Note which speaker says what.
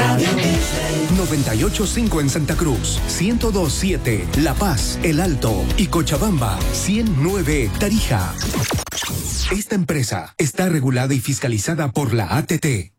Speaker 1: Radio Disney.
Speaker 2: 98.5 en Santa Cruz, 102.7 La Paz, El Alto y Cochabamba, 109 Tarija. Esta empresa está regulada y fiscalizada por la ATT.